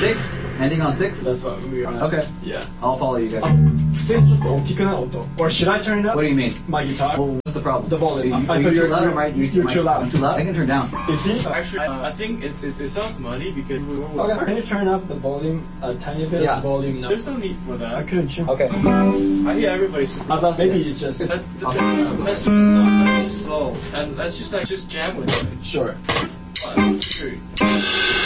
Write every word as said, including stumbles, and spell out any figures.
six? Ending on six? That's what we are. Okay. Yeah. I'll follow you guys. 普通にちょっと大きくない音 Or should I turn it up? What do you mean? My guitar. Well, what's the problem? The volume. You, I you, thought you're you're- loud, you're- right? You, you're too loud. I'm too loud? I can turn down. Is he? Actually, uh, I think it, it, it sounds muddy because we were Okay. Can you turn up the volume a tiny bit? Yeah. The volume now. There's no need for that. I couldn't hear. Okay. I hear everybody super I thought maybe it's just. Let, let's do the song nice slow and let's just like just jam with it. Sure. One, two.